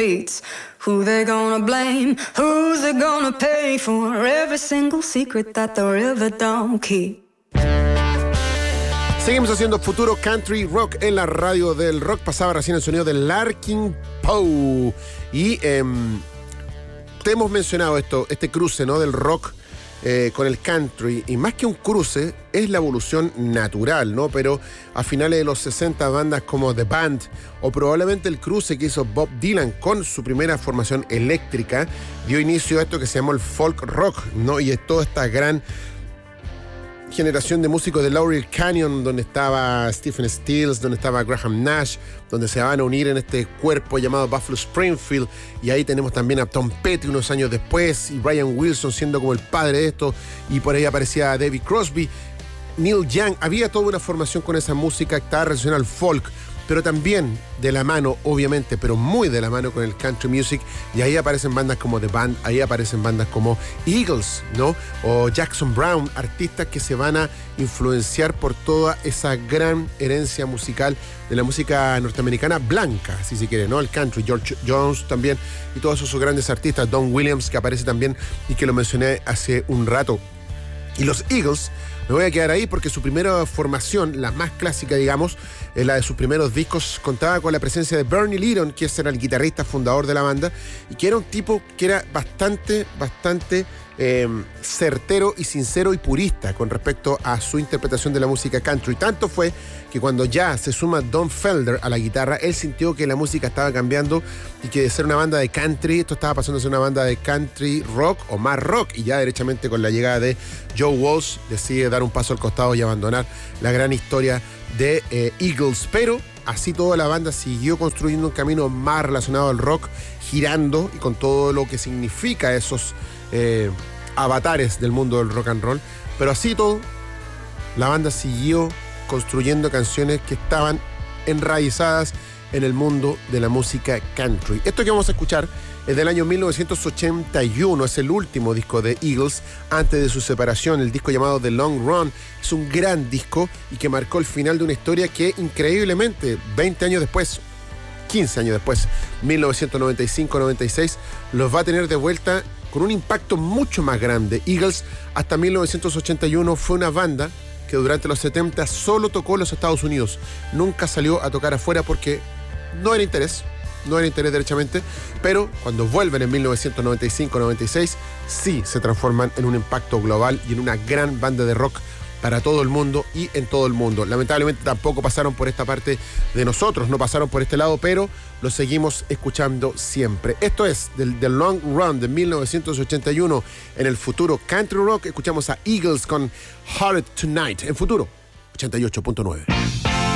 beats. Who they gonna blame? Who's they gonna pay for every single secret that the river don't keep? Seguimos haciendo Futuro Country Rock en la radio del rock. Pasaba recién el sonido de Larkin Poe. Y te hemos mencionado este cruce, ¿no?, del rock con el country. Y más que un cruce, es la evolución natural, ¿no? Pero a finales de los 60, bandas como The Band, o probablemente el cruce que hizo Bob Dylan con su primera formación eléctrica, dio inicio a esto que se llamó el folk rock, ¿no? Y es toda esta gran generación de músicos de Laurel Canyon, donde estaba Stephen Stills, donde estaba Graham Nash, donde se van a unir en este cuerpo llamado Buffalo Springfield, y ahí tenemos también a Tom Petty unos años después, y Brian Wilson siendo como el padre de esto, y por ahí aparecía David Crosby, Neil Young. Había toda una formación con esa música que estaba relacionada al folk, pero también de la mano, obviamente, pero muy de la mano con el country music, y ahí aparecen bandas como The Band, ahí aparecen bandas como Eagles, ¿no? O Jackson Browne, artistas que se van a influenciar por toda esa gran herencia musical de la música norteamericana blanca, si se quiere, ¿no? El country, George Jones también, y todos esos grandes artistas, Don Williams, que aparece también y que lo mencioné hace un rato. Y los Eagles, me voy a quedar ahí porque su primera formación, la más clásica, digamos, la de sus primeros discos, contaba con la presencia de Bernie Leadon, que era el guitarrista fundador de la banda, y que era un tipo que era bastante certero y sincero y purista con respecto a su interpretación de la música country. Tanto fue que cuando ya se suma Don Felder a la guitarra, él sintió que la música estaba cambiando y que de ser una banda de country, esto estaba pasando a ser una banda de country rock o más rock, y ya derechamente con la llegada de Joe Walsh decide dar un paso al costado y abandonar la gran historia de Eagles. Pero así toda la banda siguió construyendo un camino más relacionado al rock, girando y con todo lo que significa esos avatares del mundo del rock and roll. Pero así todo, la banda siguió construyendo canciones que estaban enraizadas en el mundo de la música country. Esto que vamos a escuchar es del año 1981, es el último disco de Eagles antes de su separación, el disco llamado The Long Run. Es un gran disco y que marcó el final de una historia que increíblemente 20 años después, 15 años después, 1995-96, los va a tener de vuelta con un impacto mucho más grande. Eagles hasta 1981 fue una banda que durante los 70 solo tocó en los Estados Unidos. Nunca salió a tocar afuera porque no era interés derechamente, pero cuando vuelven en 1995-96, sí se transforman en un impacto global y en una gran banda de rock para todo el mundo y en todo el mundo. Lamentablemente tampoco pasaron por esta parte de nosotros, no pasaron por este lado, pero lo seguimos escuchando siempre. Esto es del The Long Run de 1981 en el Futuro Country Rock. Escuchamos a Eagles con Hard Tonight en Futuro 88.9.